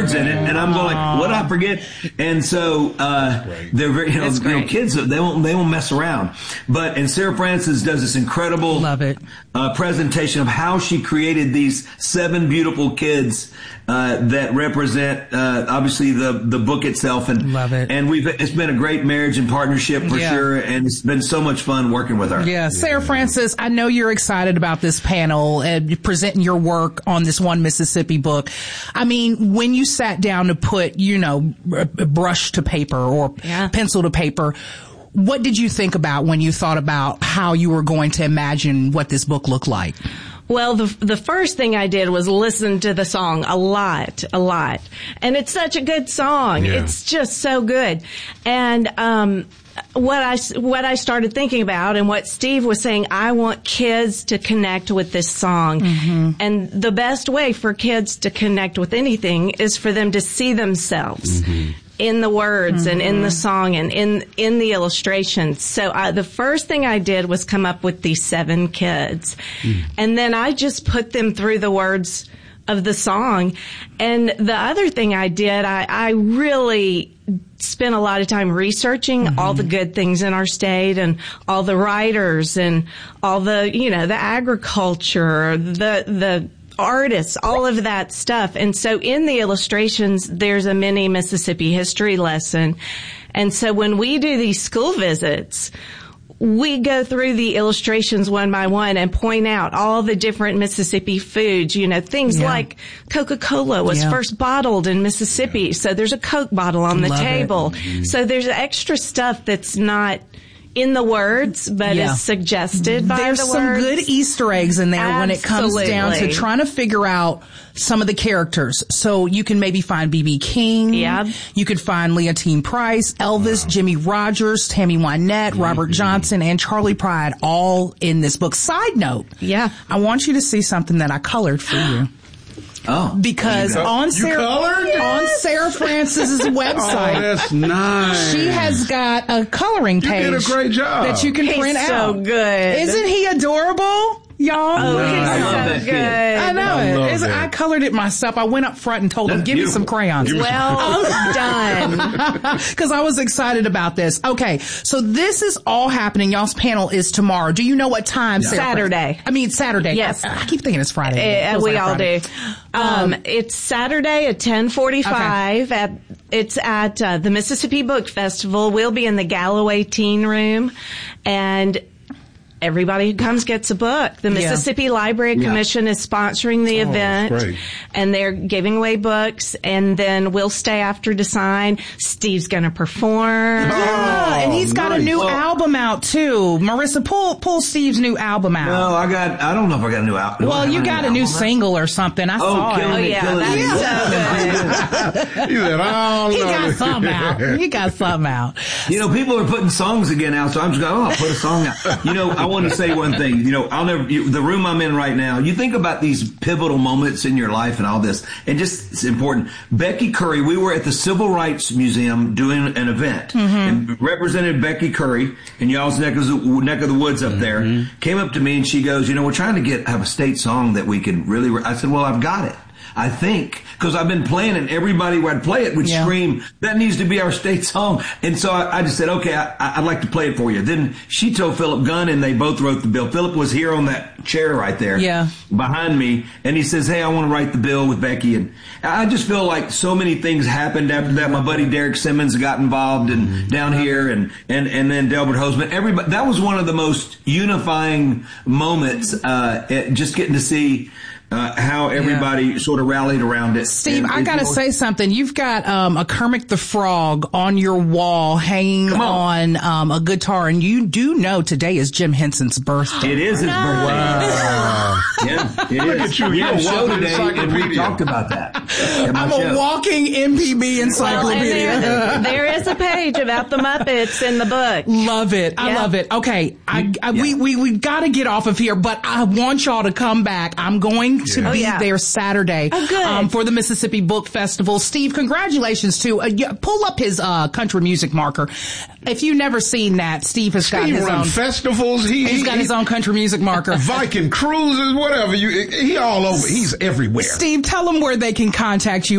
words in it, and I'm going like, what did I forget? And so they're very, kids, they won't mess around. And Sarah Francis does this incredible presentation of how she created these 7 beautiful kids that represent obviously the book itself, and love it. And it's been a great marriage and partnership for sure, and it's been so much fun working with her. Yeah, Sarah Francis, I know you're excited about this panel and presenting your work on this One Mississippi book. I mean, when you sat down to put, brush to paper or pencil to paper, what did you think about when you thought about how you were going to imagine what this book looked like? Well, the first thing I did was listen to the song a lot. And it's such a good song. Yeah. It's just so good. And what I started thinking about and what Steve was saying, I want kids to connect with this song. Mm-hmm. And the best way for kids to connect with anything is for them to see themselves. Mm-hmm. in the words and in the song and in the illustrations. So the first thing I did was come up with these 7 kids. And then I just put them through the words of the song. And the other thing I did, I really spent a lot of time researching all the good things in our state and all the writers and all the, the agriculture, the artists, all of that stuff. And so in the illustrations, there's a mini Mississippi history lesson. And so when we do these school visits, we go through the illustrations one by one and point out all the different Mississippi foods, things like Coca-Cola was first bottled in Mississippi. So there's a Coke bottle on the table. So there's extra stuff that's not in the words, but is suggested by the words. There's some good Easter eggs in there when it comes down to trying to figure out some of the characters. So you can maybe find B.B. King. Yeah. You could find Leontine Price, Elvis, Jimmy Rogers, Tammy Wynette, Robert Johnson, and Charlie Pride all in this book. Side note. Yeah. I want you to see something that I colored for you. Oh, because on Sarah Francis's website, that's nice. She has got a coloring page. You did a great job. That you can print out. So good. Isn't he adorable? Y'all, he's so good. I know it. I colored it myself. I went up front and told him, give me some crayons. Well done. Because I was excited about this. Okay, so this is all happening. Y'all's panel is tomorrow. Do you know what time? Saturday. Saturday. Yes. I keep thinking it's Friday. We all do. It's Saturday at 10:45. Okay. It's at the Mississippi Book Festival. We'll be in the Galloway Teen Room, and everybody who comes gets a book. The Mississippi Library Commission is sponsoring the event, and they're giving away books, and then we'll stay after to sign. Steve's going to perform. And he's got a new album out, too. Marissa, pull Steve's new album out. No, I don't know if I got a new album. Well, you got a new single or something. I saw it. That's so good. He said, I don't know. He got something out. People are putting songs again out, so I'm just going, I'll put a song out. I want to say one thing. The room I'm in right now, you think about these pivotal moments in your life and all this, and just, it's important. Becky Curry, we were at the Civil Rights Museum doing an event, and Representative Becky Curry, in y'all's neck of the woods up there, came up to me and she goes, we're trying to have a state song that we can really, I said, well, I've got it. I think, because I've been playing it, everybody where I'd play it would scream, that needs to be our state song. And so I just said, okay, I'd like to play it for you. Then she told Philip Gunn, and they both wrote the bill. Philip was here on that chair right there behind me, and he says, hey, I want to write the bill with Becky. And I just feel like so many things happened after that. My buddy Derek Simmons got involved and down here, and then Delbert Hoseman. Everybody, that was one of the most unifying moments, just getting to see how everybody sort of rallied around it. Steve, I gotta say something. You've got a Kermit the Frog on your wall hanging on a guitar, and you do know today is Jim Henson's birthday. It is his birthday. Wow. Yeah, it is. We had a show today, and we talked about that. I'm a walking MPB encyclopedia. Well, there is a page about the Muppets in the book. Love it. I love it. Okay, we've got to get off of here, but I want y'all to come back. I'm going to be there Saturday for the Mississippi Book Festival. Steve, congratulations too. Pull up his country music marker. If you've never seen that, Steve has got his own festivals. He's got his own country music marker. Viking cruises, whatever. He all over. He's everywhere. Steve, tell them where they can contact you